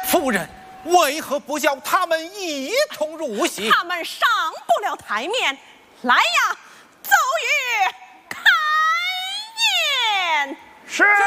夫人为何不叫他们一同入席？ 他们上不了台面。来呀，奏乐开宴。 是。